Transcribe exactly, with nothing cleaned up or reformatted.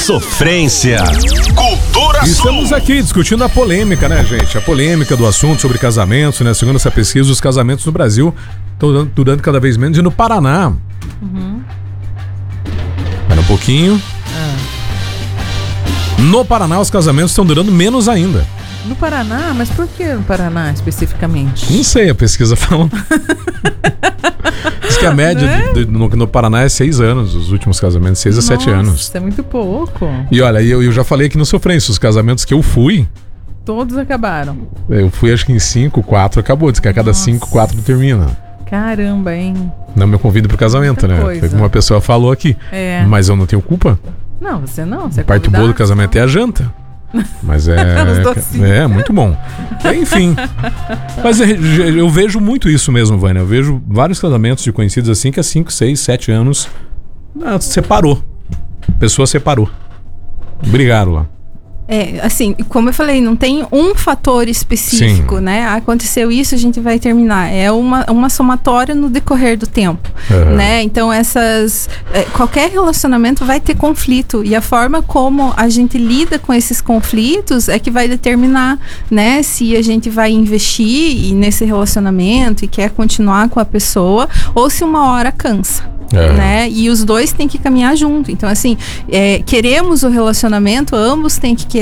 sofrência. Cultura E Sul. estamos aqui discutindo a polêmica, né, gente? A polêmica do assunto sobre casamentos, né? Segundo essa pesquisa, os casamentos no Brasil estão durando cada vez menos. E no Paraná... Uhum. Espera um pouquinho. Ah. No Paraná, os casamentos estão durando menos ainda. No Paraná? Mas por que no Paraná, especificamente? Não sei, a pesquisa fala. Diz que a média Né? de- de- no, no Paraná é seis anos, os últimos casamentos, seis a sete anos. Isso é muito pouco. E olha, eu, eu já falei aqui no Sofrência, os casamentos que eu fui, Todos acabaram. eu fui acho que em cinco, quatro, acabou. Diz que a cada Nossa. cinco, quatro termina. Caramba, hein? Não me convido pro casamento, Muita né? coisa. Foi como uma pessoa falou aqui. É. Mas eu não tenho culpa. Não, você não. Você é A parte boa do convidado, casamento não. é a janta. Mas é. Os docinhos. É, muito bom. Enfim. Mas é, eu vejo muito isso mesmo, Vânia. Eu vejo vários casamentos de conhecidos assim que há cinco, seis, sete anos ah, separou. A pessoa separou. Brigaram lá. É, assim, como eu falei, não tem um fator específico, Sim. né? Aconteceu isso, a gente vai terminar. É uma, uma somatória no decorrer do tempo, Uhum. né? Então, essas... é, qualquer relacionamento vai ter conflito. E a forma como a gente lida com esses conflitos é que vai determinar, né? Se a gente vai investir nesse relacionamento e quer continuar com a pessoa, ou se uma hora cansa. É. Né? E os dois têm que caminhar junto. Então, assim, é, queremos o relacionamento, ambos têm que